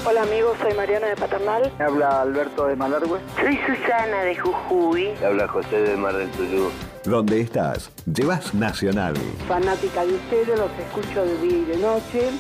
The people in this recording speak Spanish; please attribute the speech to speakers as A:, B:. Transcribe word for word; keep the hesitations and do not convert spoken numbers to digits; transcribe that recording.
A: Hola amigos, soy Mariana de Paternal.
B: Me habla Alberto de Malargüe.
C: Soy Susana de Jujuy.
D: Me habla José de Mar del Tuyú.
E: ¿Dónde estás? Llevas Nacional.
F: Fanática de ustedes, los escucho de día y de noche.